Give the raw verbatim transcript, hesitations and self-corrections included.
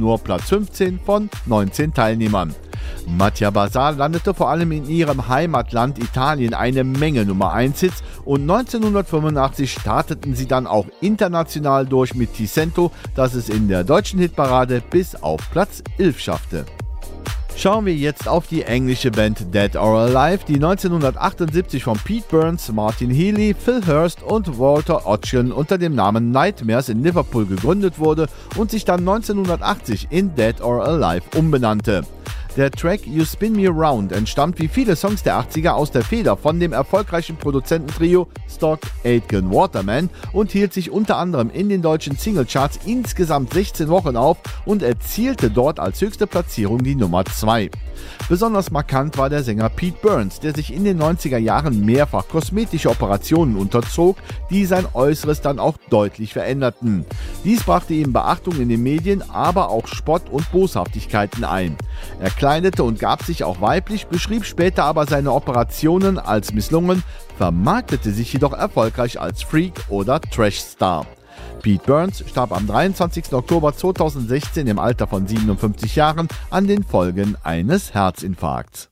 nur Platz fünfzehn von neunzehn Teilnehmern. Mattia Bazar landete vor allem in ihrem Heimatland Italien eine Menge Nummer eins Hits und neunzehnhundertfünfundachtzig starteten sie dann auch international durch mit Ti Sento, das es in der deutschen Hitparade bis auf Platz elf schaffte. Schauen wir jetzt auf die englische Band Dead or Alive, die neunzehnhundertachtundsiebzig von Pete Burns, Martin Healy, Phil Hurst und Walter Odgson unter dem Namen Nightmares in Liverpool gegründet wurde und sich dann neunzehnhundertachtzig in Dead or Alive umbenannte. Der Track You Spin Me Around entstammt wie viele Songs der achtziger aus der Feder von dem erfolgreichen Produzententrio Stock Aitken Waterman und hielt sich unter anderem in den deutschen Singlecharts insgesamt sechzehn Wochen auf und erzielte dort als höchste Platzierung die Nummer zwei. Besonders markant war der Sänger Pete Burns, der sich in den neunziger Jahren mehrfach kosmetische Operationen unterzog, die sein Äußeres dann auch deutlich veränderten. Dies brachte ihm Beachtung in den Medien, aber auch Spott und Boshaftigkeiten ein. Er kleidete und gab sich auch weiblich, beschrieb später aber seine Operationen als misslungen, vermarktete sich jedoch erfolgreich als Freak oder Trash-Star. Pete Burns starb am dreiundzwanzigsten Oktober zweitausendsechzehn im Alter von siebenundfünfzig Jahren an den Folgen eines Herzinfarkts.